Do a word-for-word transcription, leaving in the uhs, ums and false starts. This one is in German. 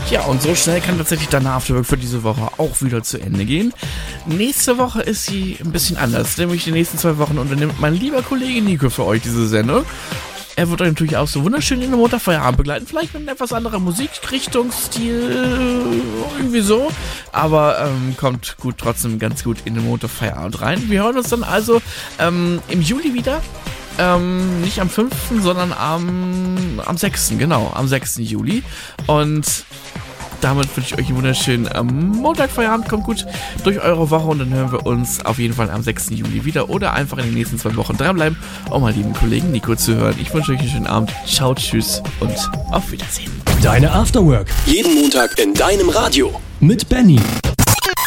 Ja, und so schnell kann tatsächlich dein Afterwork für diese Woche auch wieder zu Ende gehen. Nächste Woche ist sie ein bisschen anders, nämlich die nächsten zwei Wochen unternimmt mein lieber Kollege Nico für euch diese Sendung. Er wird euch natürlich auch so wunderschön in den Montagfeierabend begleiten, vielleicht mit einem etwas anderer Musikrichtungsstil, irgendwie so, aber ähm, kommt gut trotzdem ganz gut in den Montagfeierabend rein. Wir hören uns dann also ähm, im Juli wieder. Ähm, nicht am fünften, sondern am, am sechsten, genau, am sechsten Juli. Und damit wünsche ich euch einen wunderschönen ähm, Montagfeierabend. Kommt gut durch eure Woche und dann hören wir uns auf jeden Fall am sechsten Juli wieder oder einfach in den nächsten zwei Wochen dranbleiben, um mal lieben Kollegen Nico zu hören. Ich wünsche euch einen schönen Abend. Ciao, tschüss und auf Wiedersehen. Deine Afterwork. Jeden Montag in deinem Radio. Mit Benny.